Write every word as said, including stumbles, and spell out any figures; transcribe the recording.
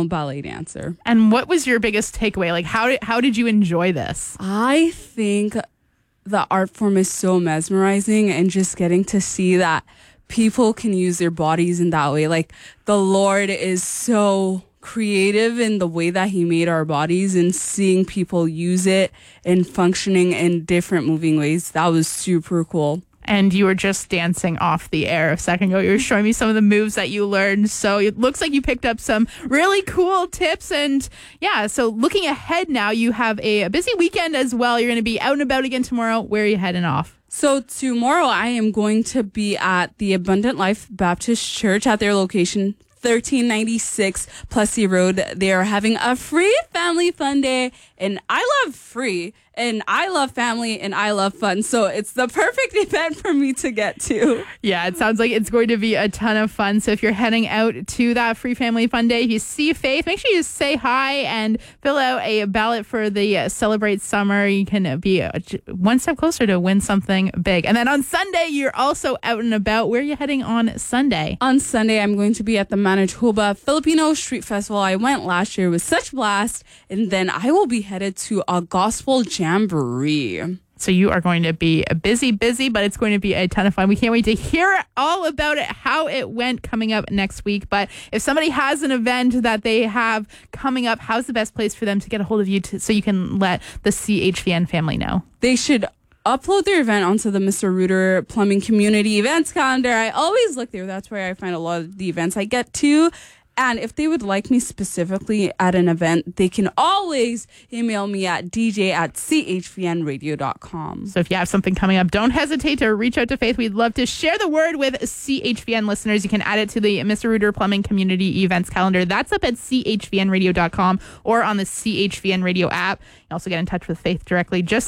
professional ballet dancer. And what was your biggest takeaway? Like, how did, how did you enjoy this? I think the art form is so mesmerizing, and just getting to see that people can use their bodies in that way. Like, the Lord is so creative in the way that he made our bodies, and seeing people use it and functioning in different moving ways, that was super cool. And you were just dancing off the air a second ago. You were showing me some of the moves that you learned. So it looks like you picked up some really cool tips. And yeah, so looking ahead now, you have a, a busy weekend as well. You're going to be out and about again tomorrow. Where are you heading off? So tomorrow I am going to be at the Abundant Life Baptist Church at their location, thirteen ninety-six Plessy Road. They are having a free family fun day, and I love free, and I love family, and I love fun. So it's the perfect event for me to get to. Yeah, it sounds like it's going to be a ton of fun. So if you're heading out to that free family fun day, if you see Faith, make sure you say hi and fill out a ballot for the uh, Celebrate Summer. You can be uh, one step closer to win something big. And then on Sunday, you're also out and about. Where are you heading on Sunday? On Sunday, I'm going to be at the Manitoba Filipino Street Festival. I went last year with such blast. And then I will be headed to a gospel jamboree. So you are going to be busy, busy, but it's going to be a ton of fun. We can't wait to hear all about it, how it went coming up next week. But if somebody has an event that they have coming up, how's the best place for them to get a hold of you to, so you can let the C H V N family know? They should upload their event onto the Mister Rooter Plumbing Community Events calendar. I always look there. That's where I find a lot of the events I get to. And if they would like me specifically at an event, they can always email me at d j at c h v n radio dot com. So if you have something coming up, don't hesitate to reach out to Faith. We'd love to share the word with C H V N listeners. You can add it to the Mister Rooter Plumbing Community Events calendar. That's up at c h v n radio dot com or on the C H V N Radio app. You also get in touch with Faith directly. Just